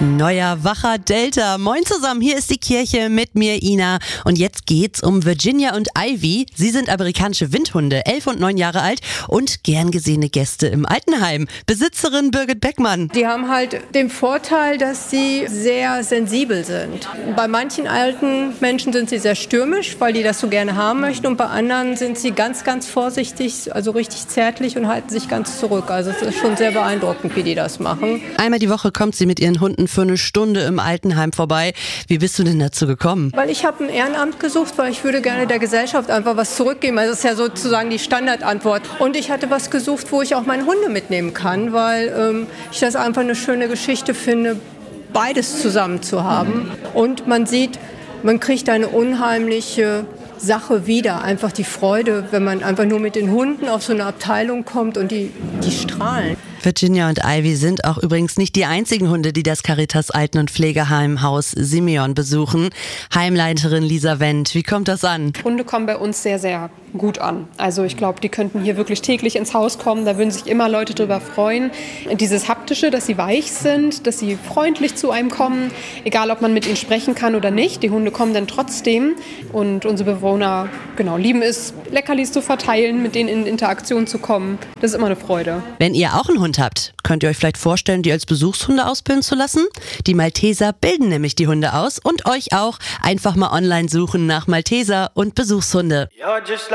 Neuer wacher Delta. Moin zusammen, hier ist die Kirche mit mir Ina und jetzt geht's um Virginia und Ivy. Sie sind amerikanische Windhunde, 11 und 9 Jahre alt und gern gesehene Gäste im Altenheim. Besitzerin Birgit Beckmann. Die haben halt den Vorteil, dass sie sehr sensibel sind. Bei manchen alten Menschen sind sie sehr stürmisch, weil die das so gerne haben möchten, und bei anderen sind sie ganz, ganz vorsichtig, also richtig zärtlich und halten sich ganz zurück. Also es ist schon sehr beeindruckend, wie die das machen. Einmal die Woche kommt sie mit ihren Hunden für eine Stunde im Altenheim vorbei. Wie bist du denn dazu gekommen? Weil ich habe ein Ehrenamt gesucht, weil ich würde gerne der Gesellschaft einfach was zurückgeben. Also das ist ja sozusagen die Standardantwort. Und ich hatte was gesucht, wo ich auch meine Hunde mitnehmen kann, weil ich das einfach eine schöne Geschichte finde, beides zusammen zu haben. Und man sieht, man kriegt eine unheimliche Sache wieder. Einfach die Freude, wenn man einfach nur mit den Hunden auf so eine Abteilung kommt und die strahlen. Virginia und Ivy sind auch übrigens nicht die einzigen Hunde, die das Caritas Alten- und Pflegeheim Haus Simeon besuchen. Heimleiterin Lisa Wendt, wie kommt das an? Hunde kommen bei uns sehr, sehr gut an. Also ich glaube, die könnten hier wirklich täglich ins Haus kommen. Da würden sich immer Leute drüber freuen. Dieses Haptische, dass sie weich sind, dass sie freundlich zu einem kommen, egal ob man mit ihnen sprechen kann oder nicht. Die Hunde kommen dann trotzdem. Und unsere Bewohner lieben es, Leckerlis zu verteilen, mit denen in Interaktion zu kommen. Das ist immer eine Freude. Wenn ihr auch einen Hund habt, könnt ihr euch vielleicht vorstellen, die als Besuchshunde ausbilden zu lassen? Die Malteser bilden nämlich die Hunde aus und euch auch. Einfach mal online suchen nach Malteser und Besuchshunde.